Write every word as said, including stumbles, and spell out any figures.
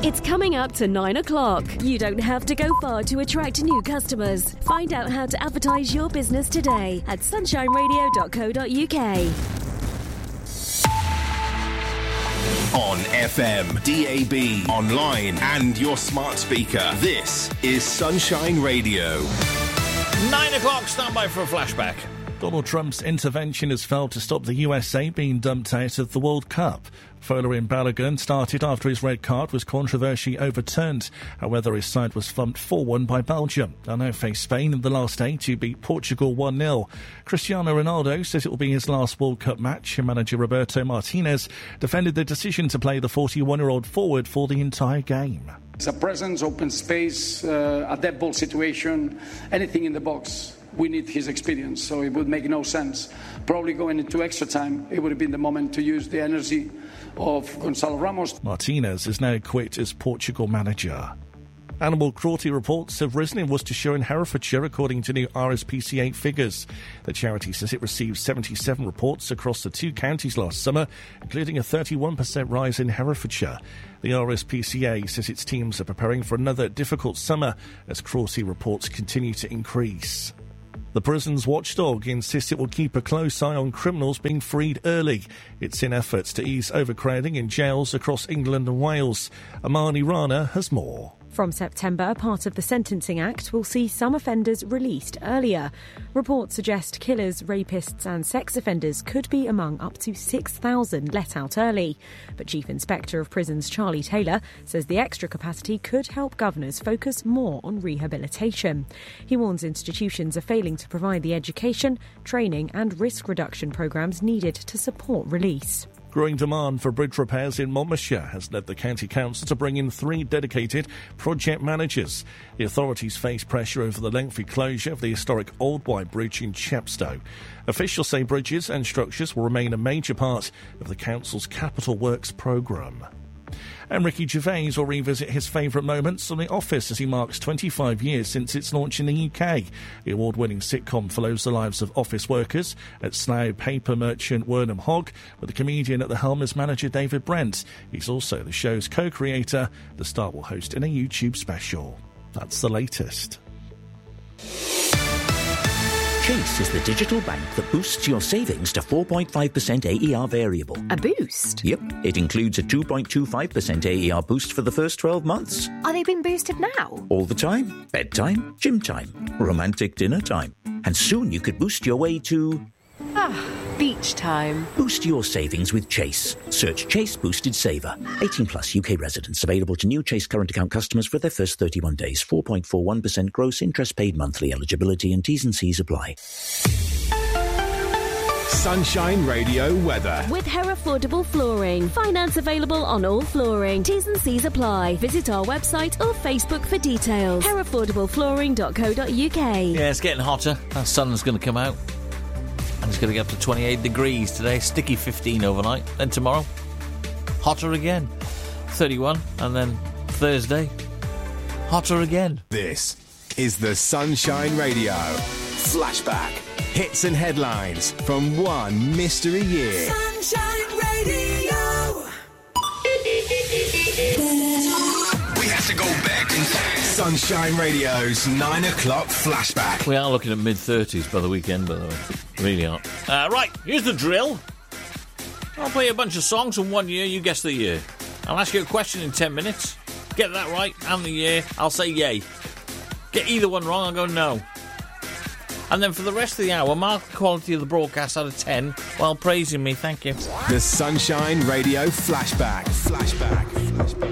It's coming up to nine o'clock. You don't have to go far to attract new customers. Find out how to advertise your business today at sunshine radio dot co dot uk. On F M, D A B, online and your smart speaker. This is Sunshine Radio. Nine o'clock, stand by for a flashback. Donald Trump's intervention has failed to stop the U S A being dumped out of the World Cup. Folarin Balogun started after his red card was controversially overturned. However, his side was thumped four one by Belgium. They'll now face Spain in the last eight to beat Portugal one nil. Cristiano Ronaldo says it will be his last World Cup match. Manager Roberto Martinez defended the decision to play the forty-one-year-old forward for the entire game. It's a presence, open space, uh, a dead ball situation, anything in the box. We need his experience, so it would make no sense. Probably going into extra time, it would have been the moment to use the energy of Gonçalo Ramos. Martinez is now quit as Portugal manager. Animal cruelty reports have risen in Worcestershire and Herefordshire, according to new R S P C A figures. The charity says it received seventy-seven reports across the two counties last summer, including a thirty-one percent rise in Herefordshire. The R S P C A says its teams are preparing for another difficult summer as cruelty reports continue to increase. The prison's watchdog insists it will keep a close eye on criminals being freed early. It's in efforts to ease overcrowding in jails across England and Wales. Amani Rana has more. From September, part of the Sentencing Act will see some offenders released earlier. Reports suggest killers, rapists and sex offenders could be among up to six thousand let out early. But Chief Inspector of Prisons Charlie Taylor says the extra capacity could help governors focus more on rehabilitation. He warns institutions are failing to provide the education, training and risk reduction programmes needed to support release. Growing demand for bridge repairs in Monmouthshire has led the County Council to bring in three dedicated project managers. The authorities face pressure over the lengthy closure of the historic Old White Bridge in Chepstow. Officials say bridges and structures will remain a major part of the Council's capital works programme. And Ricky Gervais will revisit his favourite moments on The Office as he marks twenty-five years since its launch in the U K. The award-winning sitcom follows the lives of office workers at Slough paper merchant Wernham Hogg, with the comedian at the helm as manager David Brent. He's also the show's co-creator. The star will host in a YouTube special. That's the latest. Chase is the digital bank that boosts your savings to four point five percent A E R variable. A boost? Yep. It includes a two point two five percent A E R boost for the first twelve months. Are they being boosted now? All the time. Bedtime, gym time, romantic dinner time. And soon you could boost your way to... Ah, beach time. Boost your savings with Chase. Search Chase Boosted Saver. eighteen plus U K residents. Available to new Chase current account customers for their first thirty-one days. four point four one percent gross interest paid monthly. Eligibility and T's and C's apply. Sunshine Radio weather. With Herefordable Flooring. Finance available on all flooring. T's and C's apply. Visit our website or Facebook for details. herefordable flooring dot co dot uk. Yeah, it's getting hotter. That sun's going to come out. And it's going to get up to twenty-eight degrees today. Sticky fifteen overnight. Then tomorrow, hotter again. thirty-one. And then Thursday, hotter again. This is the Sunshine Radio Flashback. Hits and headlines from one mystery year. Sunshine Radio. We have to go back in time. Sunshine Radio's nine o'clock flashback. We are looking at mid-thirties by the weekend, by the way. Really are. Uh, right, here's the drill. I'll play a bunch of songs from one year, you guess the year. I'll ask you a question in ten minutes. Get that right, and the year, I'll say yay. Get either one wrong, I'll go no. And then for the rest of the hour, mark the quality of the broadcast out of ten while praising me. Thank you. The Sunshine Radio Flashback. Flashback. Flashback.